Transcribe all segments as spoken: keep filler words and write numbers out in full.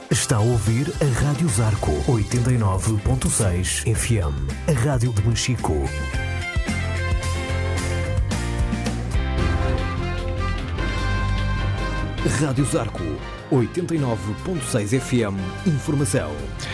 Está a ouvir a Rádio Zarco oitenta e nove ponto seis F M, a rádio de Machico. Rádio Zarco oitenta e nove ponto seis F M, informação.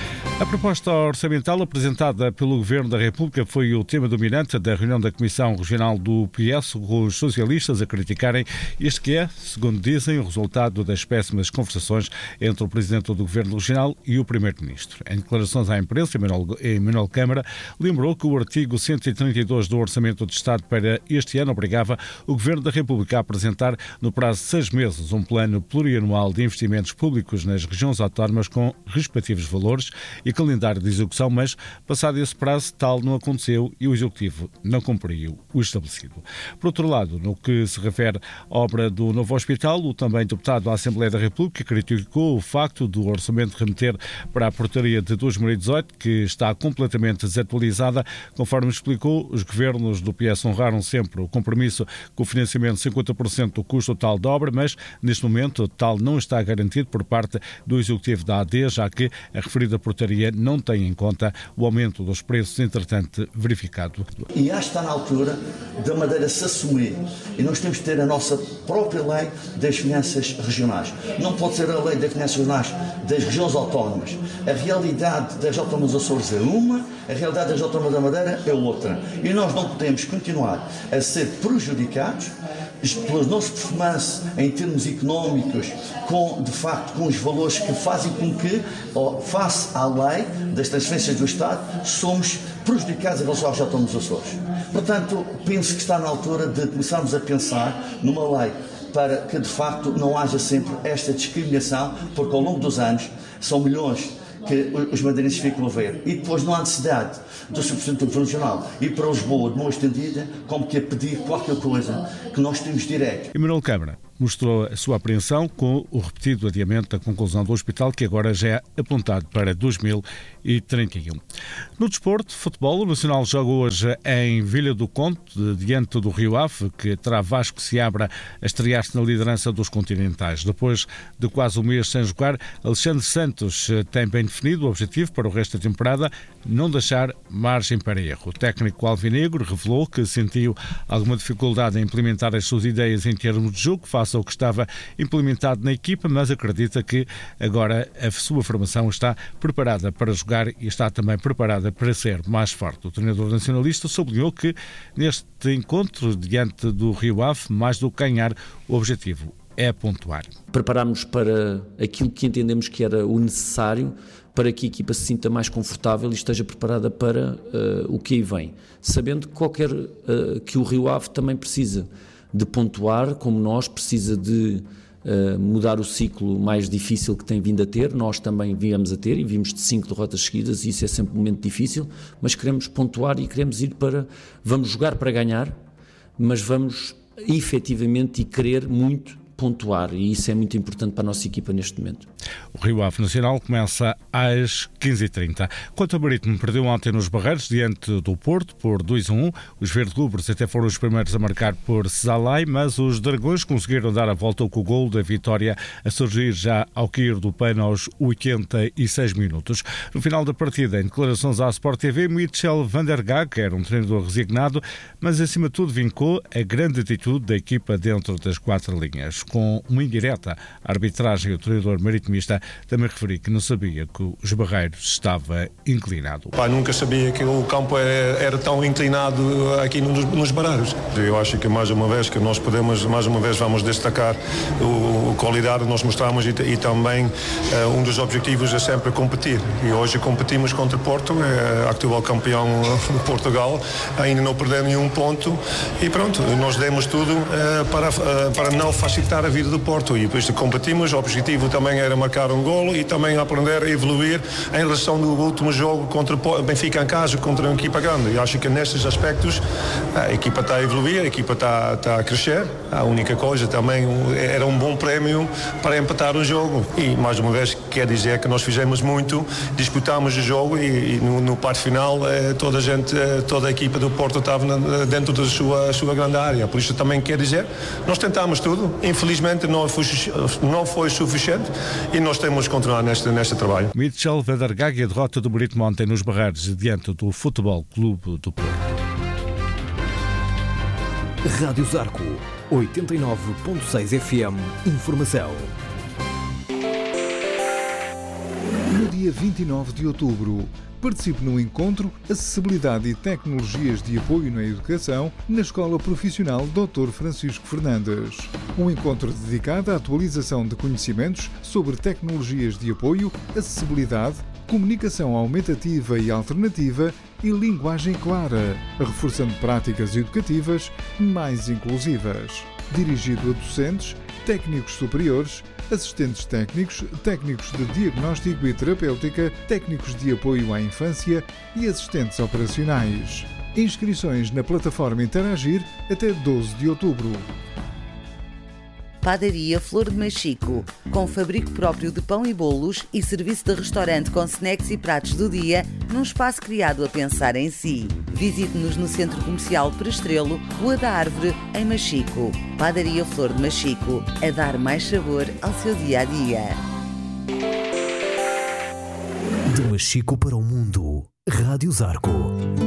A proposta orçamental apresentada pelo Governo da República foi o tema dominante da reunião da Comissão Regional do P S, com os socialistas a criticarem este que é, segundo dizem, o resultado das péssimas conversações entre o Presidente do Governo Regional e o Primeiro-Ministro. Em declarações à imprensa, Manuel Câmara lembrou que o artigo cento e trinta e dois do Orçamento de Estado para este ano obrigava o Governo da República a apresentar, no prazo de seis meses, um plano plurianual de investimentos públicos nas regiões autónomas com respectivos valores e calendário de execução, mas, passado esse prazo, tal não aconteceu e o Executivo não cumpriu o estabelecido. Por outro lado, no que se refere à obra do novo hospital, o também deputado da Assembleia da República criticou o facto do orçamento remeter para a portaria de dois mil e dezoito, que está completamente desatualizada. Conforme explicou, os governos do P S honraram sempre o compromisso com o financiamento de cinquenta por cento do custo total da obra, mas, neste momento, tal não está garantido por parte do Executivo da A D, já que a referida portaria não tem em conta o aumento dos preços, entretanto, verificado. E acho que está na altura da Madeira se assumir. E nós temos de ter a nossa própria lei das finanças regionais. Não pode ser a lei das finanças regionais das regiões autónomas. A realidade das autónomas Açores é uma, a realidade das autónomas da Madeira é outra. E nós não podemos continuar a ser prejudicados pela nossa performance em termos económicos, com, de facto, com os valores que fazem com que, face à lei das transferências do Estado, somos prejudicados em relação aos autónomos Açores. Portanto, penso que está na altura de começarmos a pensar numa lei para que, de facto, não haja sempre esta discriminação, porque ao longo dos anos são milhões que os madeirenses ficam a ver. E depois não há necessidade do cem por cento do Governo Regional ir para Lisboa de mão estendida, como que a pedir qualquer coisa que nós temos direito. E Manuel Câmara mostrou a sua apreensão com o repetido adiamento da conclusão do hospital, que agora já é apontado para dois mil e trinta e um. No desporto, futebol, o Nacional joga hoje em Vila do Conde, diante do Rio Ave, que terá Vasco Seabra a estrear-se na liderança dos continentais. Depois de quase um mês sem jogar, Alexandre Santos tem bem definido o objetivo para o resto da temporada: não deixar margem para erro. O técnico alvinegro revelou que sentiu alguma dificuldade em implementar as suas ideias em termos de jogo, face ao que estava implementado na equipa, mas acredita que agora a sua formação está preparada para jogar e está também preparada para ser mais forte. O treinador nacionalista sublinhou que neste encontro diante do Rio Ave, mais do que ganhar, o objetivo é pontuar. Preparámos para aquilo que entendemos que era o necessário para que a equipa se sinta mais confortável e esteja preparada para uh, o que aí vem, sabendo que, qualquer, uh, que o Rio Ave também precisa de pontuar, como nós, precisa de uh, mudar o ciclo mais difícil que tem vindo a ter. Nós também viemos a ter e vimos de cinco derrotas seguidas, e isso é sempre um momento difícil, mas queremos pontuar e queremos ir para... Vamos jogar para ganhar, mas vamos efetivamente e querer muito pontuar, e isso é muito importante para a nossa equipa neste momento. O Rio Ave Nacional começa às quinze e trinta. Quanto ao Marítimo, perdeu ontem nos Barreiros diante do Porto por dois a um. Os verde-rubros até foram os primeiros a marcar por Zalai, mas os Dragões conseguiram dar a volta com o golo da vitória a surgir já ao cair do pano aos oitenta e seis minutos. No final da partida, em declarações à Sport T V, Michel van der Gaag, que era um treinador resignado, mas acima de tudo vincou a grande atitude da equipa dentro das quatro linhas. Com uma indireta arbitragem, o treinador maritimista também referi que não sabia que os Barreiros estava inclinado. Pá, nunca sabia que o campo era, era tão inclinado aqui nos, nos Barreiros. Eu acho que mais uma vez que nós podemos, mais uma vez vamos destacar a qualidade que nós mostramos, e, e também uh, um dos objetivos é sempre competir. E hoje competimos contra Porto, é atual campeão de Portugal, ainda não perdemos nenhum ponto, e pronto, nós demos tudo uh, para, uh, para não facilitar a vida do Porto, e depois competimos. O objetivo também era marcar um golo e também aprender a evoluir em relação do último jogo contra o Benfica em casa, contra uma equipa grande. E acho que nesses aspectos a equipa está a evoluir, a equipa está, está a crescer. A única coisa também era um bom prémio para empatar o jogo, e mais uma vez quer dizer que nós fizemos muito, disputámos o jogo, e, e no, no parte final toda a gente, toda a equipa do Porto estava dentro da sua, sua grande área. Por isso também quer dizer, nós tentámos tudo. Infelizmente felizmente não foi, não foi suficiente e nós temos que continuar neste, neste trabalho. Mitchell Vandergaag e a derrota do Brito ontem nos Barreiros diante do Futebol Clube do Porto. Rádio Zarco, oitenta e nove ponto seis F M. Informação. No dia vinte e nove de outubro, participe no encontro Acessibilidade e Tecnologias de Apoio na Educação na Escola Profissional doutor Francisco Fernandes. Um encontro dedicado à atualização de conhecimentos sobre tecnologias de apoio, acessibilidade, comunicação aumentativa e alternativa e linguagem clara, reforçando práticas educativas mais inclusivas. Dirigido a docentes, técnicos superiores, assistentes técnicos, técnicos de diagnóstico e terapêutica, técnicos de apoio à infância e assistentes operacionais. Inscrições na plataforma Interagir até doze de outubro. Padaria Flor de Machico, com fabrico próprio de pão e bolos e serviço de restaurante com snacks e pratos do dia, num espaço criado a pensar em si. Visite-nos no Centro Comercial Prestrelo, Rua da Árvore, em Machico. Padaria Flor de Machico, a dar mais sabor ao seu dia-a-dia. De Machico para o mundo, Rádio Zarco.